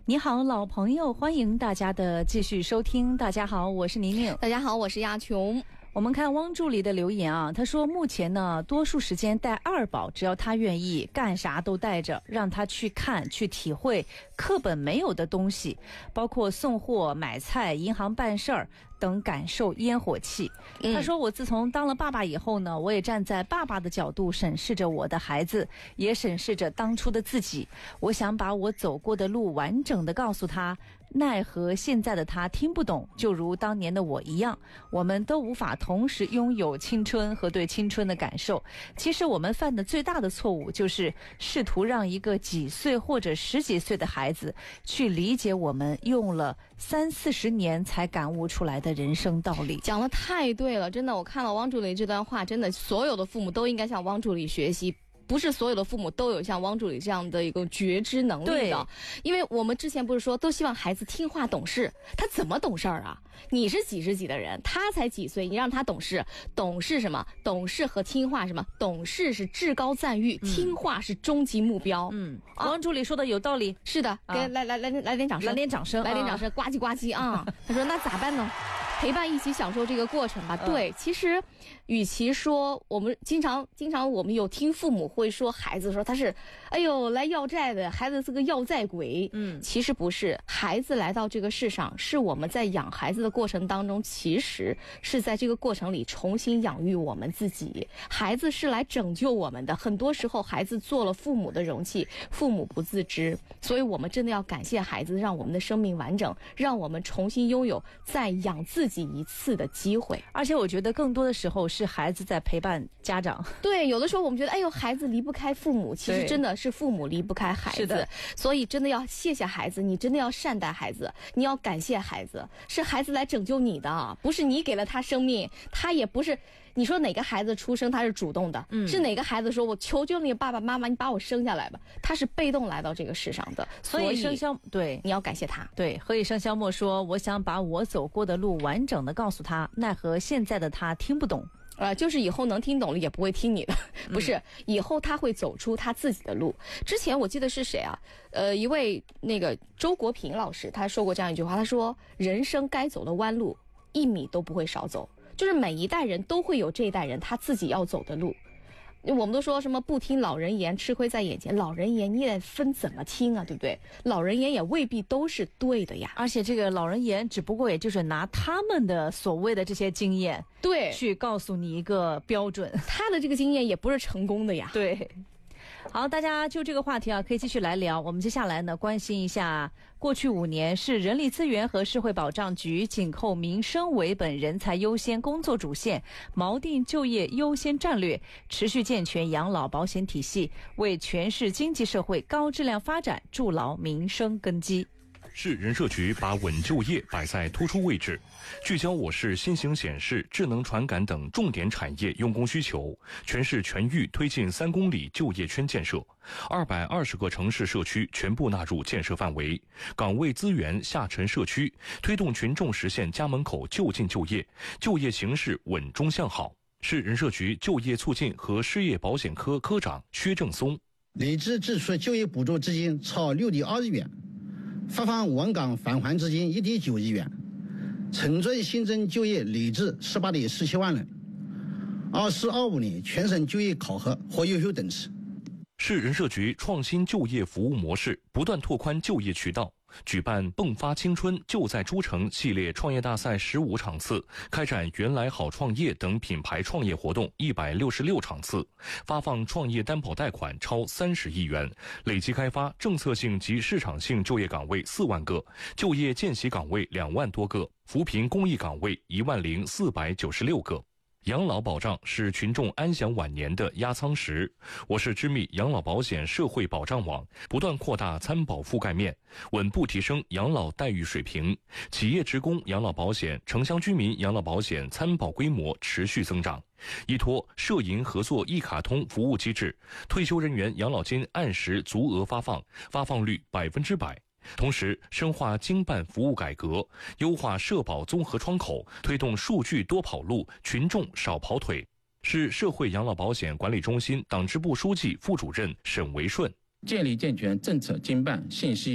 你好，老朋友，欢迎大家的继续收听。大家好，我是宁宁。 大家好，我是亚琼。 我们看汪助理的留言啊，他说目前呢，多数时间带二宝，只要他愿意，干啥都带着，让他去看、去体会课本没有的东西，包括送货、买菜、银行办事儿等，感受烟火气。他说我自从当了爸爸以后呢，我也站在爸爸的角度审视着我的孩子，也审视着当初的自己。我想把我走过的路完整的告诉他，奈何现在的他听不懂，就如当年的我一样，我们都无法同时拥有青春和对青春的感受。其实我们犯的最大的错误，就是试图让一个几岁或者十几岁的孩子去理解我们用了30-40年才感悟出来的人生道理。 讲得太对了，真的，我看了汪助理这段话，真的所有的父母都应该向汪助理学习。不是所有的父母都有像汪助理这样的一个觉知能力的，因为我们之前不是说都希望孩子听话懂事，他怎么懂事儿啊？你是几十几的人，他才几岁，你让他懂事，懂事什么？懂事和听话什么？懂事是至高赞誉，听话是终极目标。 汪助理说的有道理。 是的，给来点掌声， 来点掌声， 呱唧呱唧啊！他说那咋办呢？陪伴一起享受这个过程吧。对，其实与其说我们经常我们有听父母会说孩子说他是哎呦来要债的孩子，是个要债鬼。其实不是，孩子来到这个世上，是我们在养孩子的过程当中，其实是在这个过程里重新养育我们自己。孩子是来拯救我们的，很多时候孩子做了父母的容器，父母不自知，所以我们真的要感谢孩子，让我们的生命完整，让我们重新拥有再养自己一次的机会。 而且我觉得更多的时候是孩子在陪伴家长。 对，有的时候我们觉得哎呦孩子离不开父母，其实真的是父母离不开孩子。是的，所以真的要谢谢孩子，你真的要善待孩子，你要感谢孩子，是孩子来拯救你的，不是你给了他生命，他也不是你说哪个孩子出生他是主动的，是哪个孩子说我求求你爸爸妈妈你把我生下来吧，他是被动来到这个世上的。 所以生肖对你要感谢他。 对，何以笙箫默说我想把我走过的路完整的告诉他，奈何现在的他听不懂。 就是以后能听懂了也不会听你的，不是，以后他会走出他自己的路。之前我记得是谁啊？一位那个周国平老师，他说过这样一句话，他说人生该走的弯路1米都不会少走，就是每一代人都会有这一代人他自己要走的路。我们都说什么不听老人言，吃亏在眼前。老人言你也分怎么听啊，对不对？老人言也未必都是对的呀。 而且这个老人言只不过也就是拿他们的所谓的这些经验， 对， 去告诉你一个标准。 他的这个经验也不是成功的呀。 对。好，大家就这个话题啊，可以继续来聊。我们接下来呢，关心一下过去5年市人力资源和社会保障局紧扣民生为本、人才优先工作主线，锚定就业优先战略，持续健全养老保险体系，为全市经济社会高质量发展筑牢民生根基。 市人社局把稳就业摆在突出位置，聚焦我市新型显示、智能传感等重点产业用工需求，全市全域推进3公里就业圈建设，220个城市社区全部纳入建设范围，岗位资源下沉社区，推动群众实现家门口就近就业，就业形势稳中向好。市人社局就业促进和失业保险科科长薛正松， 累计支出就业补助资金超6.2亿元，发放稳岗返还资金1.9亿元，城镇新增就业累计18.47万人，24-25年全省就业考核获优秀等次。 市人社局创新就业服务模式，不断拓宽就业渠道，举办迸发青春就在诸城系列创业大赛15场次，开展原来好创业等品牌创业活动166场次，发放创业担保贷款超30亿元，累计开发政策性及市场性就业岗位4万个，就业见习岗位2万多个，扶贫公益岗位10496个。养老保障是群众安享晚年的压舱石。我市知密养老保险社会保障网不断扩大参保覆盖面，稳步提升养老待遇水平。企业职工养老保险、城乡居民养老保险参保规模持续增长。依托社银合作一卡通服务机制，退休人员养老金按时足额发放，发放率100%。同时深化经办服务改革，优化社保综合窗口，推动数据多跑路，群众少跑腿。市社会养老保险管理中心党支部书记、副主任沈维顺， 建立健全政策经办信息